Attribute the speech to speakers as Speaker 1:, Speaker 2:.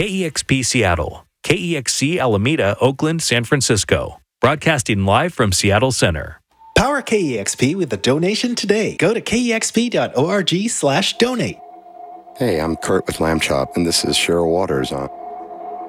Speaker 1: KEXP Seattle, KEXC Alameda, Oakland, San Francisco. Broadcasting live from Seattle Center.
Speaker 2: Power KEXP with a donation today. Go to kexp.org/donate.
Speaker 3: Hey, I'm Kurt with Lamb Chop, and this is Cheryl Waters on